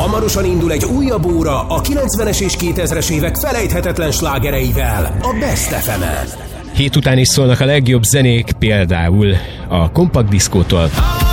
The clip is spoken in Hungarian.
Hamarosan indul egy újabb óra a 90-es és 2000-es évek felejthetetlen slágereivel, a Best FM-en. Hét után is szólnak a legjobb zenék, például a Kompakt Diszkótól.